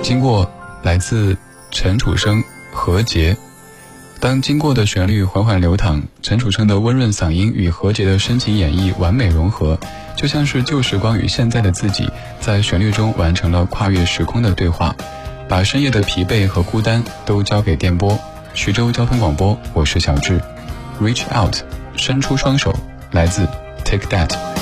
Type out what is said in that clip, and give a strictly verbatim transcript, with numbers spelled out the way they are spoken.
经过来自陈楚生何洁。当经过的旋律缓缓流淌，陈楚生的温润嗓音与何洁的深情演绎完美融合，就像是旧时光与现在的自己在旋律中完成了跨越时空的对话，把深夜的疲惫和孤单都交给电波。徐州交通广播，我是小智。 Reach out， 伸出双手，来自 Take That。